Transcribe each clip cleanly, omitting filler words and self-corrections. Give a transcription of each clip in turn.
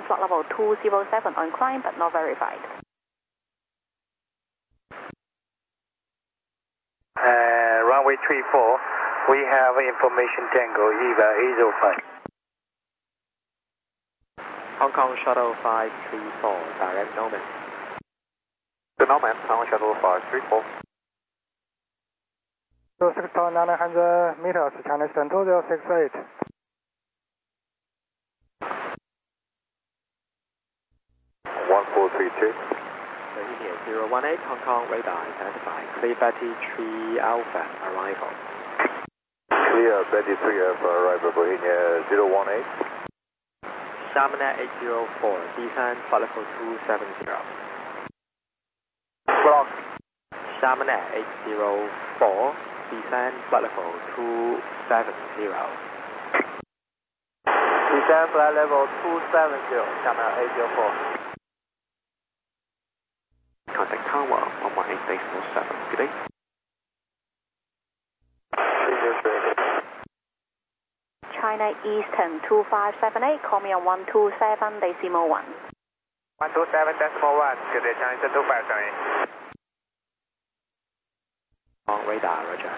flight level 207 on climb but not verified. Runway 34, we have information Tango, EVA 805. Hong Kong Shuttle 534, direct Norman. The Norman, Hong Kong Shuttle 534. 6,900 meters, China Eastern 2068. India 018, Hong Kong radar identified. Clear Betty 3 Alpha arrival. Clear Betty 3 Alpha arrival, Bohemia 018. Shamana 804, descend flight level 270. Block. Shamana 804, descend flight level 270. Descend flight level 270, Shamana 804. Contact Tower 118.7. Good day. China Eastern 2578, call me on 127.1. 127.1, good day, China Eastern 2578. On radar, roger.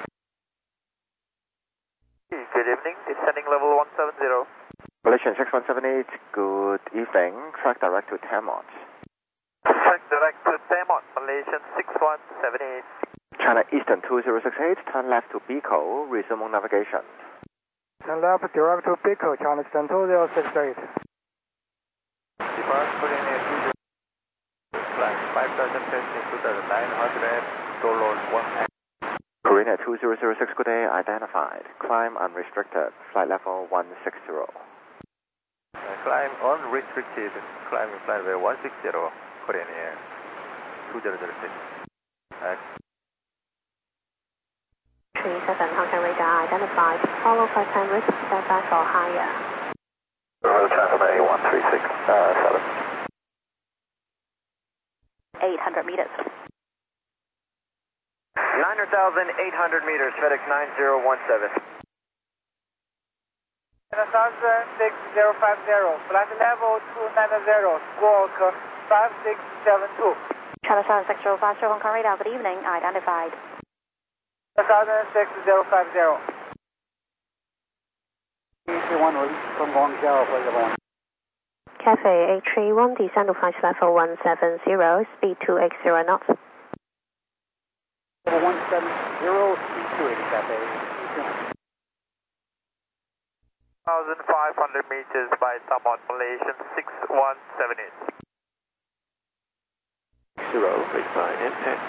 Good evening, descending level 170. Malaysian 6178, good evening. Track direct to Tamont. Track direct to Tamont, Malaysian 6178. China Eastern 2068, turn left to Biko, resume on navigation. Turn left direct to Biko, China Eastern 2068. Depart Korean 20, flight 5009, alternate, Dollar 1. Korean 2006, good day, identified. Climb unrestricted, flight level 160. Climb unrestricted, climb flight level 160, Korean Air 2006. 37 Hong Kong radar identified. Follow flight time risk, stand by for higher. Transfer A1367. 800 meters. 9,800 meters, FedEx 9017. 6050, flight level 290, squawk 5672. China 6050, Hong Kong radar, good evening, identified. 6050. Cafe 831, descend to flight level 170, speed 280 knots. 170, speed 280, Cafe. 1,500 meters by Tamont, Malaysian 6178. 0, baseline intent.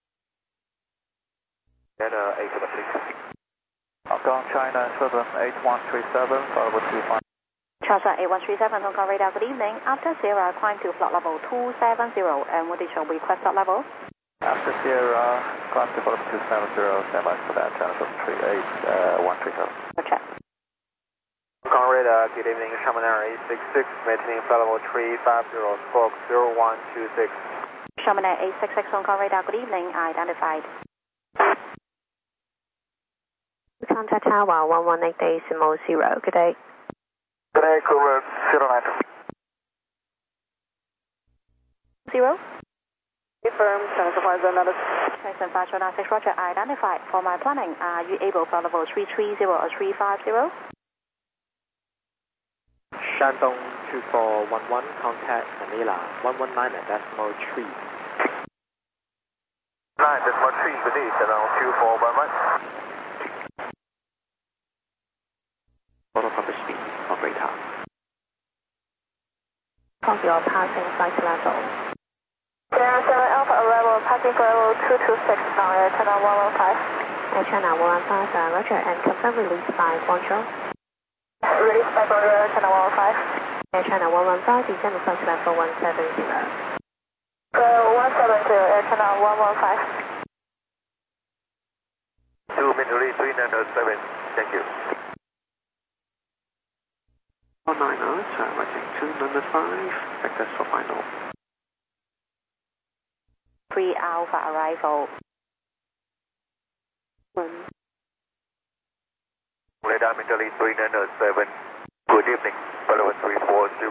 And 876. Hong Kong, China 8137, followed 25. Charter 8137, Hong Kong radar, good evening. After Sierra, climb to flight level 270, and what is your requested level? After Sierra, climb to flight level 270, stand by for that, China 130. Check. Hong Kong radar, good evening, Shamana 866, maintaining flight level 350, squawk 0126. Shamana 866, Hong Kong radar, good evening, identified. Contact Tower 118.0, good day. Good day, Cougar 09. 0. Confirm, China Supply Zone, another. Tyson 5096, roger, identified. For my planning, are you able for level 330 or 350? Shandong 2411, contact Manila 119.3. 9.3, good day, Shandong 2411. Auto compass speed, operator. Of your passing flight level. Sierra 7 Alpha arrival, passing for level 226, Air China 115. Air China 115, roger, and confirm release by Guangzhou. Release by Guangzhou, Air China 115. Air China 115, descend to flight level 170. 170, Air China 115. 2 minutes, 397, thank you. 190, turn right to number 5, access for final. 3 Alpha arrival. 1. Radar Italy 397, good evening, follow 340.